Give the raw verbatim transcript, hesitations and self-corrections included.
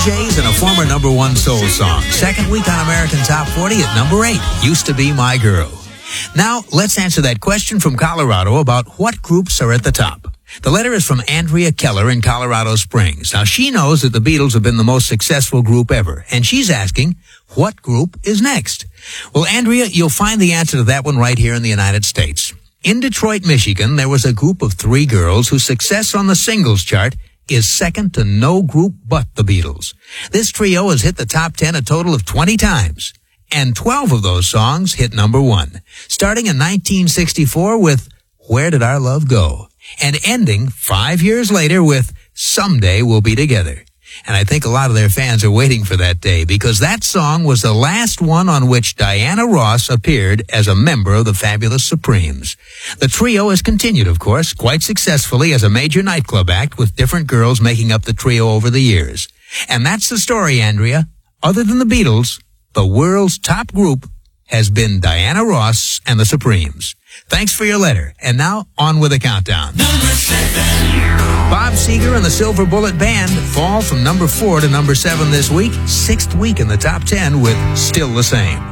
Jays and a former number one soul song. Second week on American Top forty at number eight, Used to Be My Girl. Now, let's answer that question from Colorado about what groups are at the top. The letter is from Andrea Keller in Colorado Springs. Now, she knows that the Beatles have been the most successful group ever, and she's asking, what group is next? Well, Andrea, you'll find the answer to that one right here in the United States. In Detroit, Michigan, there was a group of three girls whose success on the singles chart is second to no group but the Beatles. This trio has hit the top ten a total of twenty times, and twelve of those songs hit number one, starting in nineteen sixty-four with Where Did Our Love Go? And ending five years later with Someday We'll Be Together. And I think a lot of their fans are waiting for that day because that song was the last one on which Diana Ross appeared as a member of the Fabulous Supremes. The trio has continued, of course, quite successfully as a major nightclub act with different girls making up the trio over the years. And that's the story, Andrea. Other than the Beatles, the world's top group has been Diana Ross and the Supremes. Thanks for your letter. And now, on with the countdown. Number seven. Bob Seger and the Silver Bullet Band fall from number four to number seven this week. Sixth week in the top ten with Still the Same.